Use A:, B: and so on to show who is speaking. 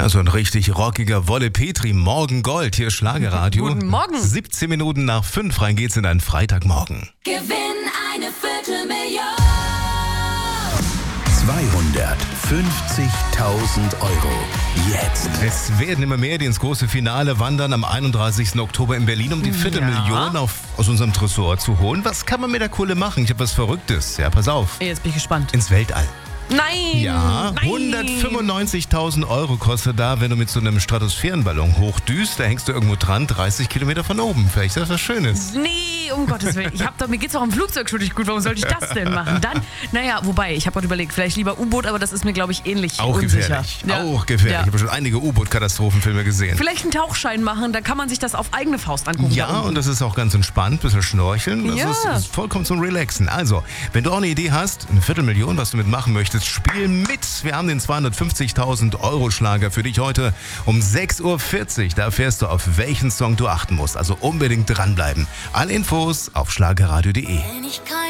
A: Also ein richtig rockiger Wolle Petri, Morgen Gold, hier Schlagerradio.
B: Guten Morgen.
A: 17 Minuten nach 5, rein geht's in einen Freitagmorgen.
C: Gewinn eine Viertelmillion.
D: 250.000 Euro. Jetzt.
A: Es werden immer mehr, die ins große Finale wandern am 31. Oktober in Berlin, um die Viertelmillion aus unserem Tresor zu holen. Was kann man mit der Kohle machen? Ich habe was Verrücktes. Ja, pass auf.
B: Jetzt bin ich gespannt.
A: Ins Weltall.
B: Nein!
A: Ja, 195.000 Euro kostet da, wenn du mit so einem Stratosphärenballon hochdüst. Da hängst du irgendwo dran, 30 Kilometer von oben. Vielleicht ist das was Schönes.
B: Nee, um Gottes Willen. Mir geht's auch im Flugzeug schon nicht gut. Warum sollte ich das denn machen? Dann, wobei, ich habe gerade überlegt, vielleicht lieber U-Boot, aber das ist mir, glaube ich, ähnlich
A: Auch
B: unsicher.
A: gefährlich.
B: Ja.
A: Auch gefährlich.
B: Ja.
A: Ich habe schon einige U-Boot-Katastrophenfilme gesehen.
B: Vielleicht einen Tauchschein machen, da kann man sich das auf eigene Faust angucken.
A: Ja, und das ist auch ganz entspannt, bisschen schnorcheln. Das
B: Ja.
A: ist vollkommen zum Relaxen. Also, wenn du auch eine Idee hast, eine Viertelmillion, was du mitmachen möchtest, spiel mit. Wir haben den 250.000 Euro Schlager für dich heute um 6.40 Uhr. Da erfährst du, auf welchen Song du achten musst. Also unbedingt dranbleiben. Alle Infos auf schlagerradio.de.
C: Wenn ich kein